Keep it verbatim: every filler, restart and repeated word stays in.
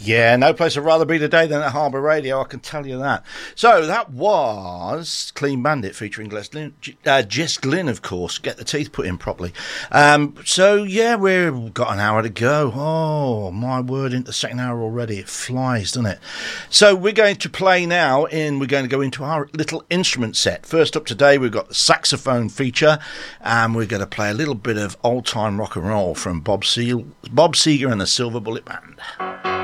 Yeah, no place I'd rather be today than at Harbour Radio, I can tell you that. So that was Clean Bandit featuring Jess Glynn, uh, Jess Glynn, of course. Get the teeth put in properly. Um, so, yeah, we've got an hour to go. Oh, my word, into the second hour already. It flies, doesn't it? So we're going to play now, and we're going to go into our little instrument set. First up today, we've got the saxophone feature, and we're going to play a little bit of old-time rock and roll from Bob, Seal, Bob Seger and the Silver Bullet Band.